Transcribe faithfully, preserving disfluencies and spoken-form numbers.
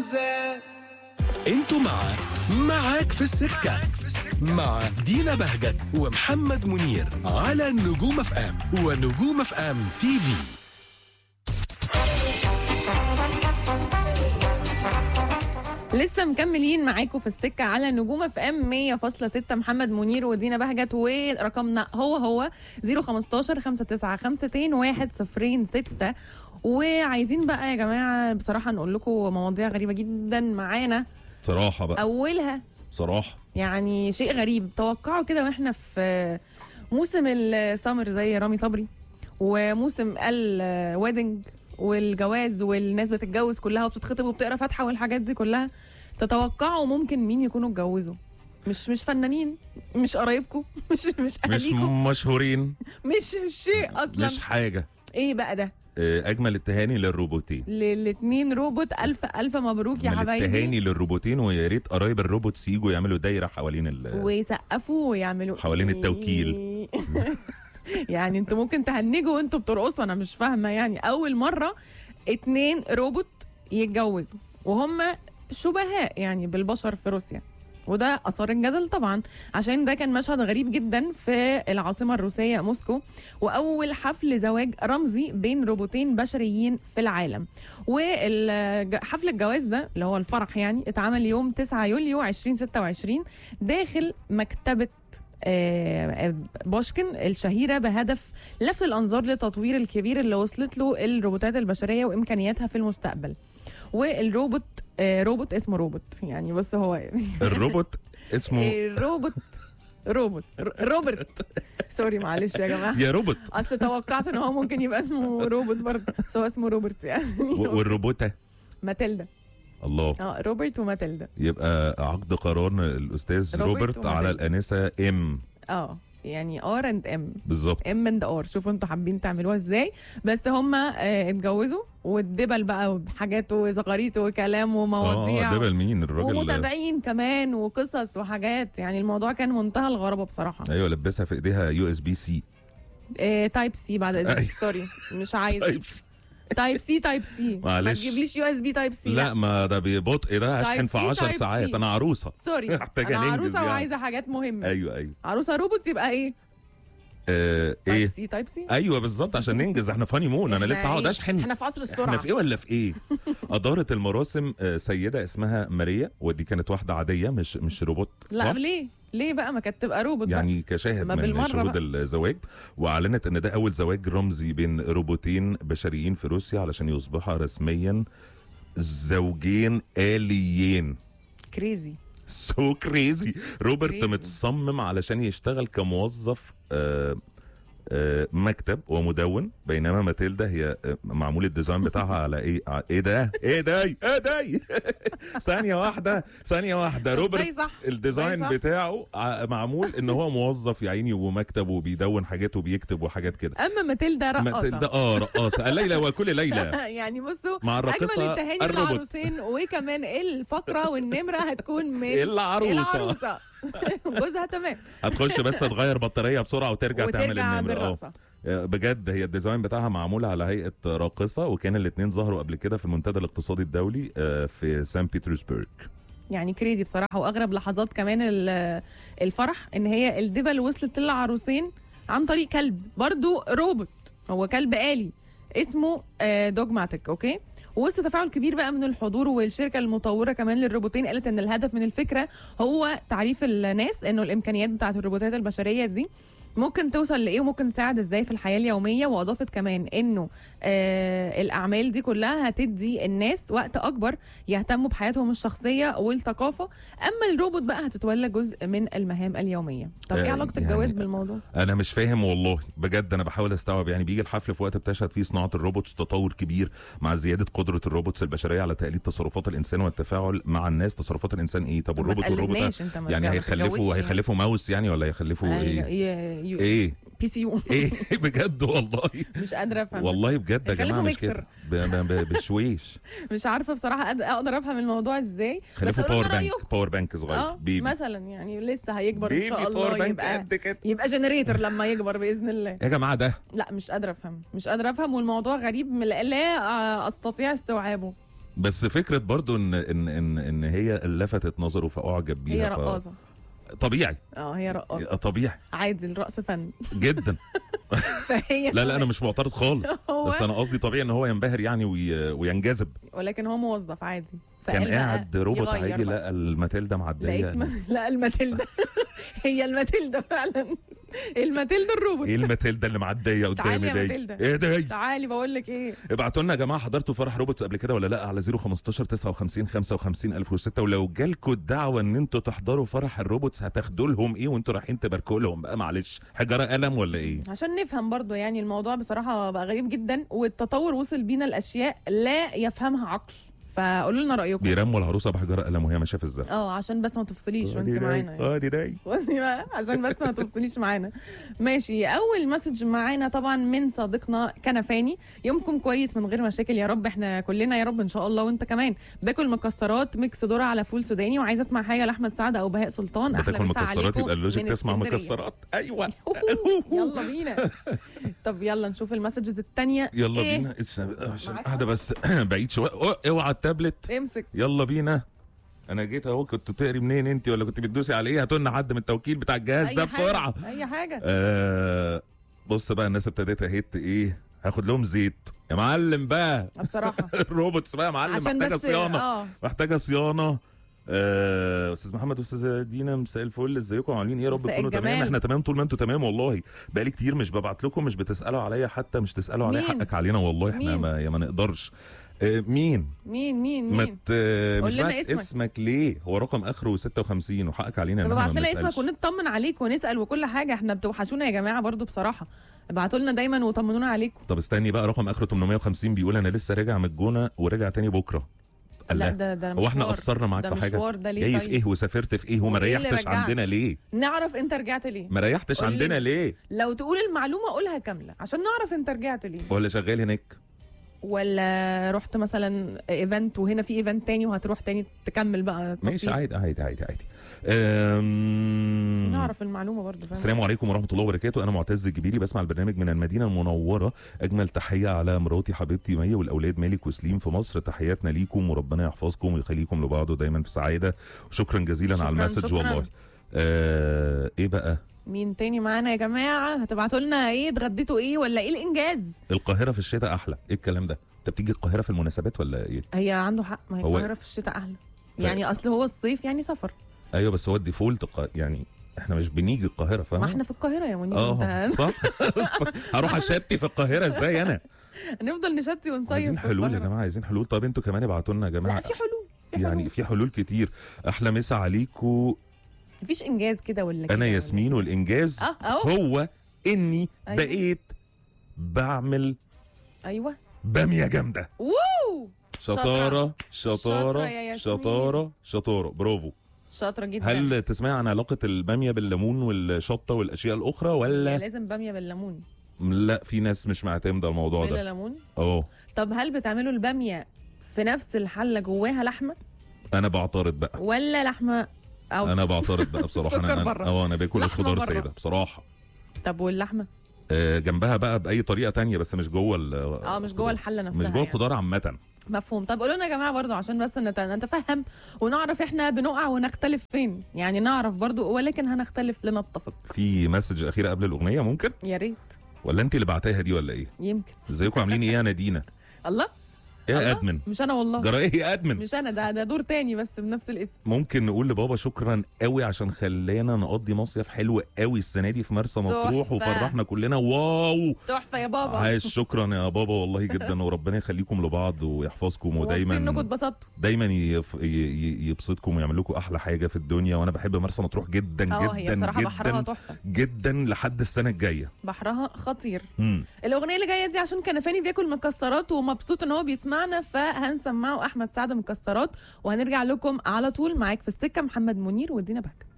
زاد. انتوا مع معاك في السكة مع دينا بهجت ومحمد منير على نجوم اف ام ونجوم اف ام تي في. لسه مكملين معاكم في السكة على نجوم اف ام مية فاصلة ستة. محمد منير ودينا بهجت، ورقمنا هو هو صفر خمستاشر خمسة تسعة خمسة واحد صفر ستة. وعايزين بقى يا جماعة بصراحة نقول لكم مواضيع غريبة جدا معانا. صراحة بقى أولها صراحة يعني شيء غريب، توقعوا كده واحنا في موسم السمر زي رامي صبري وموسم الويدنج والجواز والناس بتتجوز كلها وبتتخطب وبتقرا فاتحه والحاجات دي كلها، تتوقعوا ممكن مين يكونوا اتجوزوا؟ مش مش فنانين، مش قرايبكم، مش مش مش اهاليكم، مشهورين، مش شيء اصلا، مش حاجة. ايه بقى ده؟ أجمل التهاني للروبوتين، للاثنين روبوت. الف الف مبروك يا حبايبي. التهاني للروبوتين، ويا ريت قرايب الروبوتس يجوا يعملوا دايرة حوالين ال ويسقفوا ويعملوا حوالين التوكيل. يعني انتوا ممكن تهنجوا وانتوا بترقصوا، انا مش فاهمه. يعني اول مره اتنين روبوت يتجوزوا وهم شبهاء يعني بالبشر في روسيا، وده اثار الجدل طبعا عشان ده كان مشهد غريب جدا في العاصمه الروسيه موسكو، واول حفل زواج رمزي بين روبوتين بشريين في العالم. وحفل الجواز ده اللي هو الفرح يعني اتعمل يوم تسعة يوليو ألفين وستة وعشرين داخل مكتبه بوشكن الشهيرة بهدف لفت الأنظار للتطوير الكبير اللي وصلت له الروبوتات البشرية وإمكانياتها في المستقبل. والروبوت روبوت اسمه روبوت يعني، بص هو الروبوت اسمه الروبوت روبوت روبرت سوري معلش يا جماعة يا روبوت، أصل توقعت إن هو ممكن يبقى اسمه روبوت برضه، بس هو اسمه روبرت يعني. والروبوتة ماتيلدا. الله. اه روبرت وماتيلدا. يبقى عقد قران الأستاذ روبرت, روبرت على الأنسة ام. اه يعني ار اند ام بالظبط، ام اند ار. شوفوا انتوا حابين تعملوها ازاي، بس هم اه اتجوزوا والدبل بقى بحاجات وزغاريت وكلام ومواضيع. اه دبل مين الراجل؟ ومتابعين كمان وقصص وحاجات، يعني الموضوع كان منتهى الغرابه بصراحه. ايوه لبسها في ايديها يو اس بي سي اه تايب سي بعد اذنك. سوري مش عايزه تايب سي تايب سي تايب سي معلش، ما تجيبليش يو اس بي تايب سي. لا ما ده ببطء، ده هشحن في عشر ساعات. انا عروسه سوري انا عروسه يعني. وعايزه حاجات مهمه. ايوه ايوه عروسه روبوت يبقى ايه؟ آه تايب ايه سي تايب سي. ايوه بالظبط عشان ننجز. احنا فاني مون، انا لسه هقعد اشحن. احنا في عصر السرعه. احنا في ايه ولا في ايه؟ ادارت المراسم سيده اسمها ماريا، ودي كانت واحده عاديه مش مش روبوت. لا ليه ليه بقى ما كانت تبقى روبوت يعني بقى. كشاهد من شهود بقى الزواج، واعلنت ان ده اول زواج رمزي بين روبوتين بشريين في روسيا علشان يصبحا رسميا زوجين آليين. كريزي سو كريزي. روبرت crazy. متصمم علشان يشتغل كموظف آه آه مكتب ومدون، بينما ماتيلدا هي آه معمول الديزاين بتاعها على ايه؟ ايه ده؟ ايه ده؟ ايه ده؟ ثانية واحدة ثانية واحدة. روبرت الديزاين بتاعه معمول ان هو موظف يا عيني ومكتب وبيدون حاجات وبيكتب وحاجات كده. اما ماتيلدا رقاصة. ماتيلدا اه رقاصة. ليلى وكل ليلى. يعني بصوا مع الراقصة اجمل التهاني للعروسين، وكمان الفقرة والنمرة هتكون من العروسة. العروسة جوزها تمام. هتخش بس تغير بطارية بسرعة وترجع, وترجع تعمل النمرة. اه بجد هي الديزاين بتاعها معمولة على هيئة راقصة، وكان الاثنين ظهروا قبل كده في المنتدى الاقتصادي الدولي في سان بيترسبرغ. يعني كريزي بصراحة. واغرب لحظات كمان الفرح ان هي الدبل وصلت للعروسين عن طريق كلب برضو روبوت، هو كلب آلي اسمه دوجماتيك. اوكي، وسط تفاعل كبير بقى من الحضور، والشركه المطوره كمان للروبوتين قالت ان الهدف من الفكره هو تعريف الناس انه الامكانيات بتاعت الروبوتات البشريه دي ممكن توصل لايه وممكن تساعد ازاي في الحياه اليوميه. واضافت كمان انه آه الاعمال دي كلها هتدي الناس وقت اكبر يهتموا بحياتهم الشخصيه والثقافه، اما الروبوت بقى هتتولى جزء من المهام اليوميه. طب ايه علاقه يعني الجواز بالموضوع؟ انا مش فاهم والله بجد. انا بحاول استوعب. يعني بيجي الحفل في وقت بتشهد فيه صناعه الروبوتس تطور كبير مع زياده قدره الروبوتس البشريه على تقليد تصرفات الانسان والتفاعل مع الناس. تصرفات الانسان ايه؟ طب الروبوت والروبوت يعني هيخلفوا هيخلفوا ماوس يعني ولا هيخلفوا ايه؟ ايه, إيه؟ بي سي يو. ايه بجد والله مش قادره افهم والله بجد يا جماعه. مش كده بشويش. مش عارفه بصراحه اقدر افهم الموضوع ازاي. بس باور بانك باور بانك صغير آه بيبي مثلا، يعني لسه هيكبر ان شاء الله يبقى كده. يبقى جنريتور لما يكبر باذن الله يا جماعه. ده لا مش قادره افهم مش قادره افهم والموضوع غريب لا استطيع استوعابه. بس فكره برضو ان ان ان, إن هي لفتت نظره فاعجب بيها. هي رقاصه. ف... طبيعي. اه هي رقاصه طبيعي عادي، الرقص فن. جدا. فهي لا لا انا مش معترض خالص، هو- بس انا قصدي طبيعي ان هو ينبهر يعني وي... وينجذب. ولكن هو موظف عادي. كان فقال بقى قاعد روبوت يغير عادي بقى. لقى الماتيلدا معديه لقيت م... لا الماتيلدا. هي الماتيلدا فعلا. الماتيلدا الروبوت. ايه الماتيلدا اللي معديه تعالي قدامي يا دي؟ ماتيلدا. ايه ده؟ تعالي بقول لك ايه. ابعتوا لنا يا جماعه، حضرتوا فرح روبوتس قبل كده ولا لا؟ على صفر خمستاشر تسعة وخمسين خمسة وخمسين ألف وستة. ولو جالكوا الدعوه ان انتوا تحضروا فرح الروبوتس هتاخدوا لهم ايه وانتوا رايحين تباركوا لهم بقى؟ معلش حجره قلم ولا ايه؟ عشان نفهم برضو يعني الموضوع بصراحة بقى غريب جدا، والتطور وصل بينا الأشياء لا يفهمها عقل. فقولوا لنا رأيكم. بيرموا العروسه بحجره قلم وهي ماشيه في الزرع. اه عشان بس ما تفصليش وانت دي معانا يعني. اه دي داي. خدي بقى عشان بس ما تفصليش معانا. ماشي، اول مسج معانا طبعا من صديقنا كنفاني. يومكم كويس من غير مشاكل يا رب، احنا كلنا يا رب ان شاء الله وانت كمان. باكل مكسرات ميكس ذره على فول سوداني، وعايزه اسمع حاجه لاحمد سعد او بهاء سلطان. احلى بتاكل مسا مكسرات عليكم يبقى اللوجيك من تسمع اسكندرية. مكسرات. ايوه. يلا بينا. طب يلا نشوف المسجز التانية. يلا إيه؟ بينا عشان معاك قاعده بس بعيد شويه. أوه، اوعى التابلت. امسك. يلا بينا. انا جيت اهو. كنت بتقري منين انت ولا كنت بتدوسي على ايه؟ هاتوا لنا حد من التوكيل بتاع الجهاز أي ده حاجة، بسرعه. اي حاجه. آه بص بقى الناس ابتدت اهيت ايه، هاخد لهم زيت يا معلم بقى. بصراحه الروبوتس بقى يا معلم عشان محتاجه بس صيانه. اه محتاجه صيانه. آه، استاذ محمد واستاذه دينا مساء الفل، ازيكم عاملين ايه؟ يا رب مساء تكونوا تمام. الجمال. احنا تمام طول ما انتوا تمام والله. بقالي كتير مش ببعت لكم، مش بتسالوا عليا حتى، مش تسالوا عليا. مين؟ حقك علينا والله. احنا مين؟ ما, يا ما نقدرش. آه مين؟ مين مين ما مين ت... قول مش لنا بعت اسمك. اسمك ليه؟ هو رقم اخره ستة وخمسين وحقك علينا طب ان احنا ابعت ما لنا اسمك بنسالش. ونطمن عليك ونسال وكل حاجه، احنا بتوحشونا يا جماعه برضو بصراحه. ابعتوا لنا دايما وطمنونا عليكم. طب استني بقى، رقم اخره ثمانمية وخمسين بيقول انا لسه راجع من الجونه ورجع تاني بكره. لا الله. ده ده هو احنا مشوار. قصرنا معاك ده في حاجه؟ مشوار ده ليه؟ جاي طيب في ايه وسافرت في ايه وما وإيه اللي ريحتش رجعك؟ عندنا ليه؟ نعرف انت رجعت ليه. ما ريحتش قول لي. عندنا ليه؟ لو تقول المعلومه قولها كامله عشان نعرف انت رجعت ليه. ولا شغال هناك؟ ولا رحت مثلا ايفنت وهنا في ايفنت تاني وهتروح تاني تكمل بقى ماشي تصيف. عادي عادي عادي عادي. أم... نعرف المعلومه برضو. فاهم؟ السلام عليكم ورحمه الله وبركاته. انا معتز الجبيري بسمع البرنامج من المدينه المنوره. اجمل تحيه على مراتي حبيبتي مي والاولاد مالك وسليم في مصر. تحياتنا ليكم وربنا يحفظكم ويخليكم لبعض ودايما في سعاده. وشكرا جزيلا شكراً، على المسج شكراً. والله. آه... ايه بقى؟ مين تاني معانا يا جماعه؟ هتبعتوا لنا ايه؟ اتغديتوا ايه ولا ايه الانجاز؟ القاهره في الشتاء احلى. ايه الكلام ده؟ انت بتيجي القاهره في المناسبات ولا ايه؟ هي عنده حق، ما هي هو- القاهره في الشتاء احلى. ف- يعني اصل هو الصيف يعني سفر. ايوه بس هو الديفولت ق... يعني احنا مش بنيجي القاهره فاهم؟ ما احنا في القاهره يا منير. اه انت صح. هروح اشتي في القاهره ازاي انا؟ هنفضل نشتي ونصيف. عايزين في حلول يا القاهرة. جماعه، عايزين حلول. طب انتوا كمان ابعتوا لنا يا جماعه. لا في حلول، في حلول. يعني في حلول كتير. احلى مسا عليكم. مفيش انجاز كده ولا كده انا ولا ياسمين كده؟ والانجاز اه اهو. هو اني أيوة. بقيت بعمل ايوه. باميه جامده. ووو شطاره شاطرة شطاره يا ياسمين. شطاره شطاره برافو. شاطره جدا. هل تسمعي عن علاقه الباميه بالليمون والشطه والاشياء الاخرى هي ولا لازم باميه بالليمون لا؟ في ناس مش معتمده الموضوع بلا ده. ليمون. اه طب هل بتعملوا الباميه في نفس الحله جواها لحمه انا بعترض بقى. ولا لحمه او انا بعترض بقى بصراحه. السكر انا بره. اه انا باكل لحمة الخضار بره. ساده بصراحه. طب واللحمه؟ آه، جنبها بقى باي طريقه تانية بس مش جوه ال- اه مش جوه الحله نفسها. مش جوه يعني. الخضار عامه. مفهوم. طب قولوا لنا يا جماعه برضو عشان بس نت- نتفهم ونعرف احنا بنقع ونختلف فين، يعني نعرف برضو ولكن هنختلف لنتفق. في مسج اخيره قبل الاغنيه ممكن؟ يا ريت. ولا انت اللي بعتها دي ولا ايه؟ يمكن. ازيكم عاملين ايه يا نادينا؟ الله. يا الله؟ ادمن مش انا والله. جرى ايه يا ادمن؟ مش انا، ده ده دور تاني بس بنفس الاسم. ممكن نقول لبابا شكرا قوي عشان خلانا نقضي مصيف حلو قوي السنه دي في مرسى مطروح تحفة. وفرحنا كلنا. واو تحفه يا بابا. عايش. شكرا يا بابا والله جدا وربنا يخليكم لبعض ويحفظكم مبسوطين انكم ودايما اتبسطتوا. دايما يف... ي- ي- يبسطكم ويعمل لكم احلى حاجه في الدنيا. وانا بحب مرسى مطروح جدا اه هي جدا بصراحه بحرها جدا تحفه. جدا لحد السنه الجايه. بحرها خطير. امم الاغنيه اللي جايه دي عشان كنفاني بياكل مكسرات ومبسوط ان هو بيسمعنا، فهنسمعه احمد سعد مكسرات وهنرجع لكم على طول. معاك في السكه محمد منير ودينا بهجه.